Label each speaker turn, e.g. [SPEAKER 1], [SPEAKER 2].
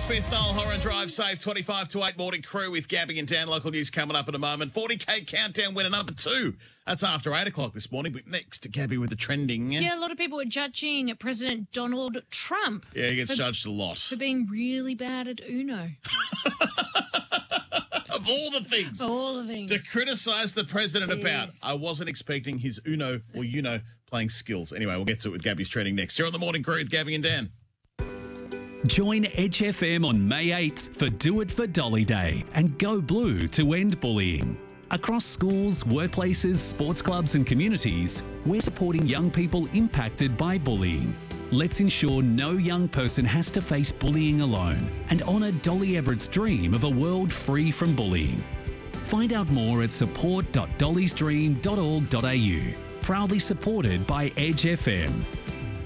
[SPEAKER 1] Smith, Noel Horan, Drive Safe, 25 to 8 morning crew with Gabby and Dan. Local news coming up in a moment. 40K countdown winner number 2. That's after 8 o'clock this morning. But next to Gabby with the trending.
[SPEAKER 2] Yeah, a lot of people were judging President Donald Trump.
[SPEAKER 1] Yeah, he gets judged a lot.
[SPEAKER 2] For being really bad at Uno.
[SPEAKER 1] Of all the things. To criticise the president about. I wasn't expecting his Uno or playing skills. Anyway, we'll get to it with Gabby's trending next. You're on the morning crew with Gabby and Dan.
[SPEAKER 3] Join Edge FM on May 8th for Do It for Dolly Day and go blue to end bullying. Across schools, workplaces, sports clubs and communities, we're supporting young people impacted by bullying. Let's ensure no young person has to face bullying alone and honour Dolly Everett's dream of a world free from bullying. Find out more at support.dollysdream.org.au. Proudly supported by Edge FM.